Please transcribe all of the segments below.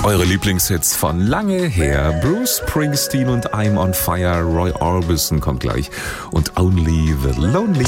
Eure Lieblingshits von lange her. Bruce Springsteen und I'm on Fire. Roy Orbison kommt gleich. Und Only the Lonely.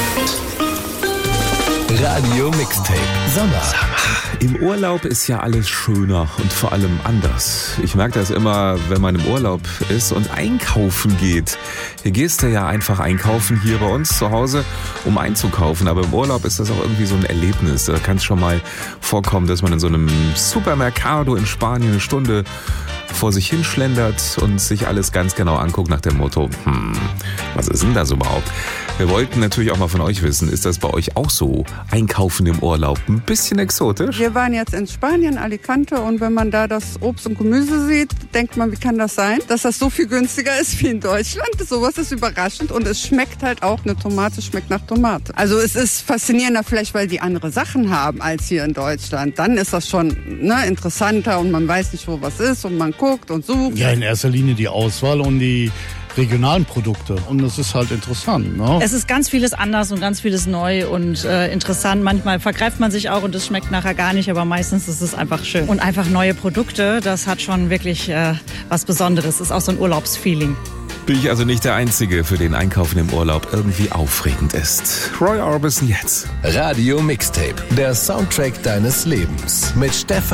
Radio Mixtape Sommer. Im Urlaub ist ja alles schöner und vor allem anders. Ich merke das immer, wenn man im Urlaub ist und einkaufen geht. Hier gehst du ja einfach einkaufen hier bei uns zu Hause, um einzukaufen. Aber im Urlaub ist das auch irgendwie so ein Erlebnis. Da kann es schon mal vorkommen, dass man in so einem Supermercado in Spanien eine Stunde vor sich hinschlendert und sich alles ganz genau anguckt nach dem Motto, was ist denn das überhaupt? Wir wollten natürlich auch mal von euch wissen, ist das bei euch auch so? Einkaufen im Urlaub, ein bisschen exotisch? Wir waren jetzt in Spanien, Alicante, und wenn man da das Obst und Gemüse sieht, denkt man, wie kann das sein, dass das so viel günstiger ist wie in Deutschland? Sowas ist überraschend und es schmeckt halt auch, eine Tomate schmeckt nach Tomate. Also es ist faszinierender vielleicht, weil die andere Sachen haben als hier in Deutschland. Dann ist das schon interessanter und man weiß nicht, wo was ist und man guckt und sucht. Ja, in erster Linie die Auswahl und die regionalen Produkte. Und das ist halt interessant. Ne? Es ist ganz vieles anders und ganz vieles neu und interessant. Manchmal vergreift man sich auch und es schmeckt nachher gar nicht, aber meistens ist es einfach schön. Und einfach neue Produkte, das hat schon wirklich was Besonderes. Ist auch so ein Urlaubsfeeling. Bin ich also nicht der Einzige, für den Einkaufen im Urlaub irgendwie aufregend ist. Roy Orbison jetzt. Radio Mixtape, der Soundtrack deines Lebens. Mit Stefan